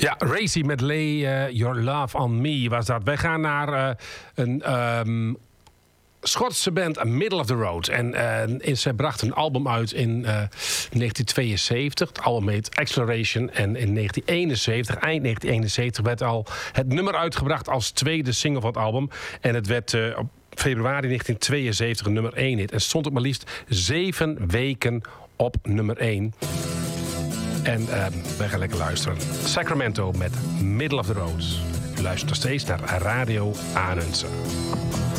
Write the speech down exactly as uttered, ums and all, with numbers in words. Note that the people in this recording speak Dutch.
Ja, Racy met Lay uh, Your Love On Me was dat. Wij gaan naar uh, een um, Schotse band, Middle of the Road. En uh, ze brachten een album uit in uh, negentien tweeënzeventig. Het album heet Exploration. En in negentien eenenzeventig, eind negentien eenenzeventig, werd al het nummer uitgebracht als tweede single van het album. En het werd uh, op februari negentien tweeënzeventig een nummer één hit. En stond ook maar liefst zeven weken op nummer één. En uh, wij gaan lekker luisteren. Sacramento met Middle of the Road. U luistert nog steeds naar Radio Arnhem.